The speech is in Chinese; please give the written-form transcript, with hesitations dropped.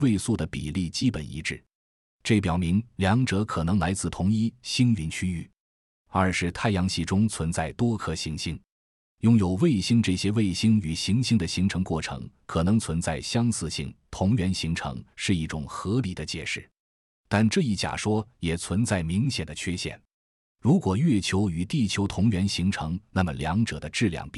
位素的比例基本一致，这表明两者可能来自同一星云区域。二是太阳系中存在多颗行星，拥有卫星，这些卫星与行星的形成过程可能存在相似性，同源形成是一种合理的解释。但这一假说也存在明显的缺陷。如果月球与地球同源形成，那么两者的质量比